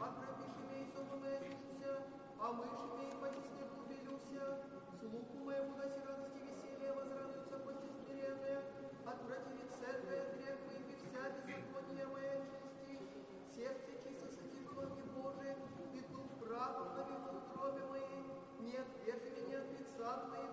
Окропишь имей собственное жуся, а мышь имей по десне глубилюся. Слуху моему даси радости веселья, возрадуются кости смиренные. Отврати ведь церковь от грех моих и вся беззаконие моей чести. Сердце чисто содержало мне Божие, и дух прав обновил в утробе моей. Не отвержи меня от лица твоего,